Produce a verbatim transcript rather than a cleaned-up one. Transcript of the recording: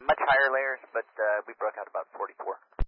Much higher layers, but uh, we broke out about forty-four.